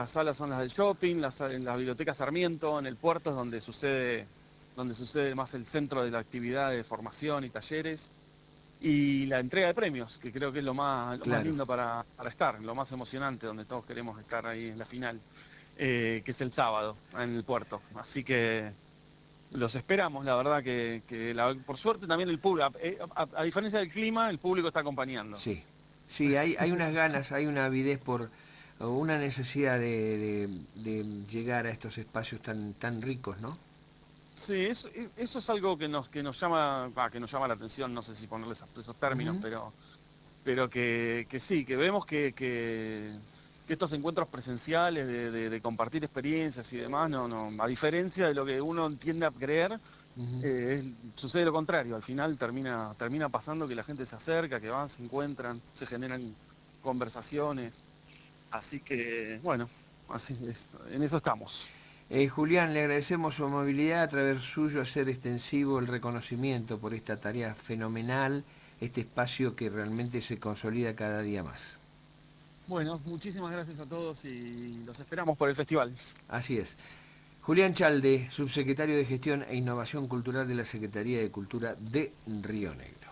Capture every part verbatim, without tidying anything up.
salas son las del shopping, las, en la biblioteca Sarmiento, en el puerto es donde sucede, donde sucede más el centro de la actividad de formación y talleres. Y la entrega de premios, que creo que es lo más, lo más Claro. lindo para, para estar, lo más emocionante, donde todos queremos estar ahí en la final, eh, que es el sábado en el puerto. Así que los esperamos, la verdad que, que la- por suerte también el público, a, a- a diferencia del clima, el público está acompañando. Sí, sí, hay, hay unas ganas, hay una avidez por, o una necesidad de, de- de llegar a estos espacios tan, tan ricos, ¿no? Sí, eso, eso es algo que nos, que nos llama, ah, que nos llama la atención, no sé si ponerles esos términos, Ujú. pero pero que, que sí, que vemos que, que, que estos encuentros presenciales de, de- de compartir experiencias y demás, no, no, a diferencia de lo que uno tiende a creer, Ujú. eh, es- sucede lo contrario. Al final termina, termina pasando que la gente se acerca, que van, se encuentran, se generan conversaciones. Así que, bueno, así es, en eso estamos. Eh, Julián, le agradecemos su amabilidad a través suyo hacer extensivo el reconocimiento por esta tarea fenomenal, este espacio que realmente se consolida cada día más. Bueno, muchísimas gracias a todos y los esperamos por el festival. Así es. Julián Chalde, subsecretario de Gestión e Innovación Cultural de la Secretaría de Cultura de Río Negro.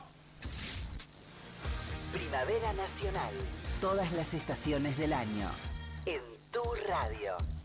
Primavera Nacional. Todas las estaciones del año. En tu radio.